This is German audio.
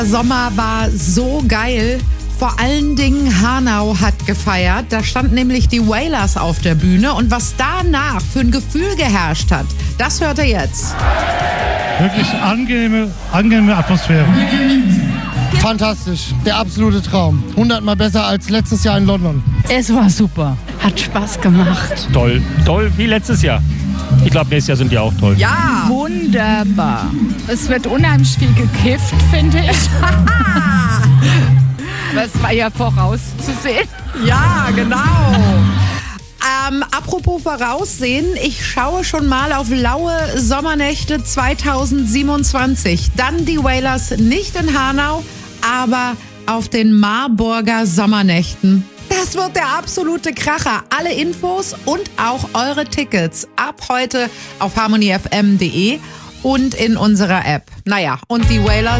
Sommer war so geil. Vor allen Dingen Hanau hat gefeiert. Da stand nämlich die Wailers auf der Bühne. Und was danach für ein Gefühl geherrscht hat, das hört ihr jetzt. Wirklich angenehme Atmosphäre. Fantastisch, der absolute Traum. 100-mal besser als letztes Jahr in London. Es war super, hat Spaß gemacht. Toll wie letztes Jahr. Ich glaube, nächstes Jahr sind die auch toll. Ja, Wunderbar. Es wird unheimlich viel gekifft, finde ich. Das war ja vorauszusehen. ja, genau. Apropos voraussehen, ich schaue schon mal auf laue Sommernächte 2027. Dann die Wailers nicht in Hanau, aber auf den Marburger Sommernächten. Das wird der absolute Kracher. Alle Infos und auch eure Tickets ab heute auf harmonyfm.de und in unserer App. Naja, und die Wailers